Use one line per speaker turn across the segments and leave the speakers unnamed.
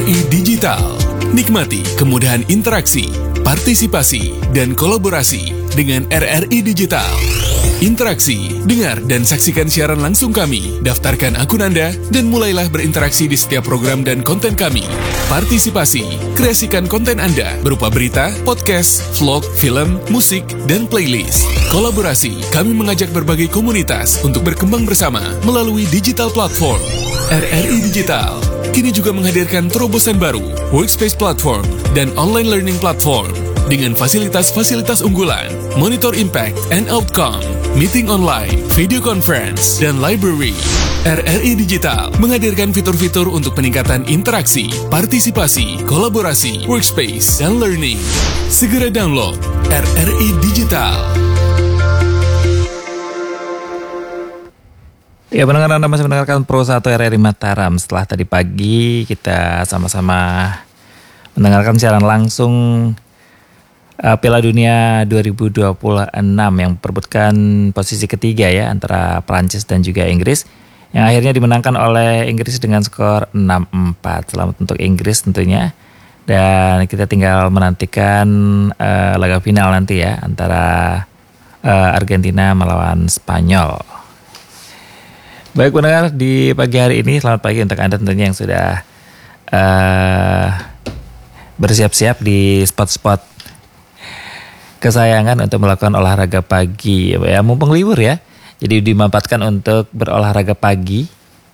RRI Digital. Nikmati kemudahan interaksi, partisipasi, dan kolaborasi dengan RRI Digital. Interaksi, dengar dan saksikan siaran langsung kami, daftarkan akun Anda, dan mulailah berinteraksi di setiap program dan konten kami. Partisipasi, kreasikan konten Anda berupa berita, podcast, vlog, film, musik, dan playlist. Kolaborasi, kami mengajak berbagai komunitas untuk berkembang bersama melalui digital platform. RRI Digital kini juga menghadirkan terobosan baru, workspace platform, dan online learning platform dengan fasilitas-fasilitas unggulan, monitor impact and outcome, meeting online, video conference, dan library. RRI Digital menghadirkan fitur-fitur untuk peningkatan interaksi, partisipasi, kolaborasi, workspace, dan learning. Segera download RRI Digital.
Ya, pendengar, Anda masih mendengarkan Pro 1 RRI Mataram. Setelah tadi pagi kita sama-sama mendengarkan siaran langsung Piala Dunia 2026 yang memperebutkan posisi ketiga ya antara Prancis dan juga Inggris, yang akhirnya dimenangkan oleh Inggris dengan skor 6-4. Selamat untuk Inggris tentunya. Dan kita tinggal menantikan laga final nanti ya antara Argentina melawan Spanyol. Baik pendengar, di pagi hari ini selamat pagi untuk Anda tentunya yang sudah bersiap-siap di spot-spot kesayangan untuk melakukan olahraga pagi ya, mumpung libur ya, jadi dimanfaatkan untuk berolahraga pagi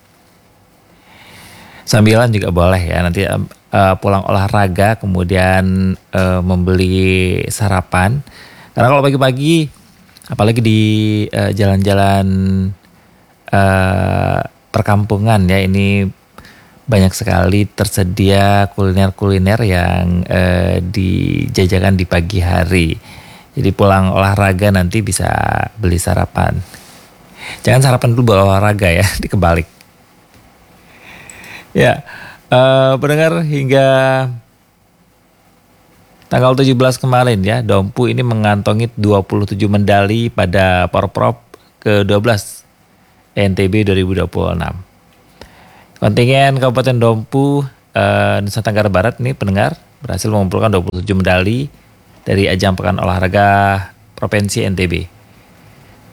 sambilan juga boleh ya, nanti pulang olahraga kemudian membeli sarapan, karena kalau pagi-pagi apalagi di jalan-jalan perkampungan ya, ini banyak sekali tersedia kuliner-kuliner yang dijajakan di pagi hari. Jadi pulang olahraga nanti bisa beli sarapan. Jangan sarapan dulu baru olahraga ya, dikebalik. Ya, pendengar, hingga tanggal 17 kemarin ya, Dompu ini mengantongi 27 medali pada Porprov ke-12 NTB 2026. Kontingen Kabupaten Dompu Nusa Tenggara Barat ini pendengar berhasil mengumpulkan 27 medali dari ajang Pekan Olahraga Provinsi NTB.